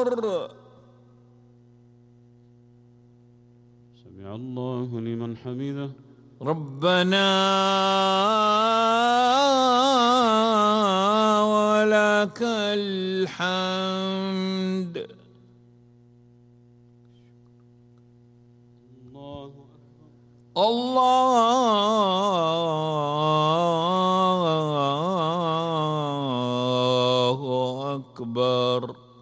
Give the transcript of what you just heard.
سمع الله لمن حمده. ربنا ولك الحمد. الله أكبر.